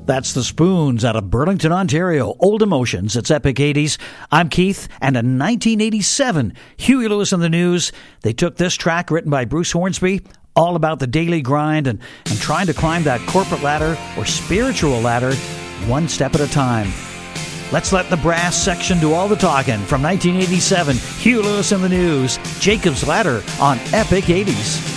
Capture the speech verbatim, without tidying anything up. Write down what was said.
That's the Spoons out of Burlington, Ontario. Old Emotions. It's Epic eighties. I'm Keith, and in nineteen eighty-seven, Huey Lewis and the News, they took this track written by Bruce Hornsby, all about the daily grind and, and trying to climb that corporate ladder or spiritual ladder one step at a time. Let's let the brass section do all the talking. From nineteen eighty-seven, Huey Lewis and the News, Jacob's Ladder on Epic eighties.